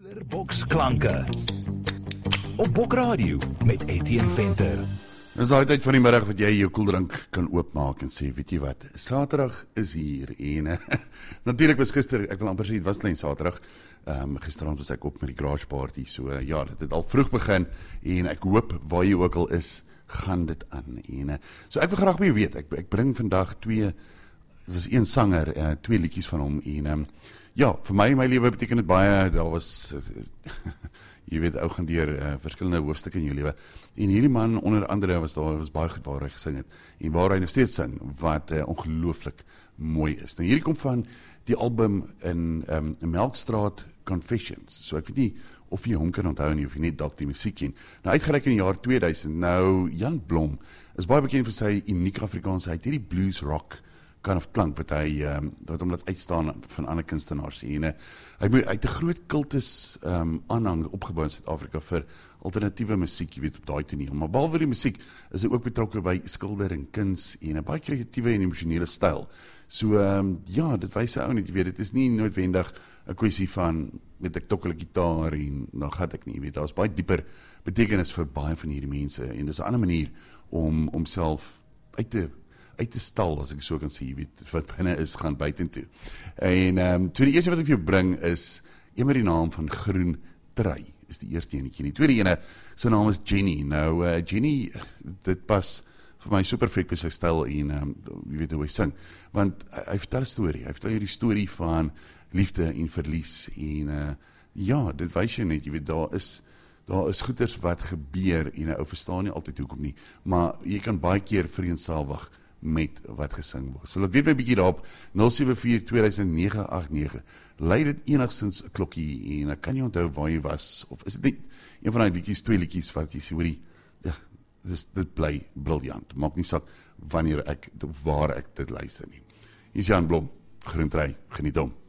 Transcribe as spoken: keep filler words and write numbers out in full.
Boxklanke op Bokradio met Etienne Venter. Dit is altyd van die middag wat jy jou koeldrank kan oopmaak en sê, weet jy wat, Saterdag is hier en natuurlijk was gister, ek wil amper sê, het was klein Saterdag, um, gisteravond was ek op met die garage party, so uh, ja, dit het al vroeg begin en ek hoop waar jy ook al is, gaan dit aan. En, uh, so ek wil graag by jou weet, ek, ek bring vandag twee, dit was een sanger, uh, twee liedjies van hom en um, ja, vir my, my lewe beteken het baie, daar was, uh, jy weet, ou gaan deur uh, verskillende hoofstukke in jou lewe. En hierdie man, onder andere, was daar was baie goed waar hy gesing het, en waar hy nog steeds sing, wat uh, ongelooflik mooi is. Nou, hierdie kom van die album in um, Melkstraat Confessions, so ek weet nie of jy hom kan onthou nie, of jy net dalk die musiek ken. Nou, uitgereik in die jaar tweeduisend, nou, Jan Blom is baie bekend vir sy unieke Afrikaans, hy het hierdie blues rock kind of klank, wat hy, um, wat hom laat uitstaan van ander kunstenaars. En, uh, hy, hy het 'n groot kultus um, aanhang opgebou in Suid-Afrika vir alternatiewe musiek, jy weet, op daai toneel. Maar behalwe die musiek, is hy ook betrokke by skilder en kuns, en 'n baie kreatiewe en emosionele styl. So, um, ja, dit wys hy ou net, jy weet, dit is nie noodwendig 'n kwessie van, weet ek, tokkel gitaar, en dan gaat ek nie, jy weet, daar is baie dieper betekenis vir baie van hierdie mense, en dit is 'n ander manier om, om self uit te uit te stal, as ek so kan sê, weet, wat binne is, gaan buiten toe. En um, so die eerste wat ek vir jou bring is, een met die naam van Groen Trui, is die eerste enetjie. Die tweede ene, sy naam is Jenny. Nou, uh, Jenny, dit pas vir my superfek by sy styl en, um, jy weet hoe hy sing, want hy, hy vertel 'n storie, hy vertel hierdie storie van liefde en verlies, en uh, ja, dit wys jy net, jy weet, daar is daar is goeders wat gebeur, en 'n ou verstaan nie altyd hoekom nie, maar jy kan baie keer vreemdsalwig met wat gesing word. So laat weet my bietjie daarop, nul sewe vier twee nege agt nege. Lei dit enigstens 'n klokkie, en ek kan nie onthou waar jy was, of is dit nie een van die liedjies, twee liedjies, wat jy sê, hoorie, ja, dit, dit bly briljant, maak nie saak wanneer ek, waar ek dit luister nie. Hier is Jan Blom, Groen Trui, geniet hom.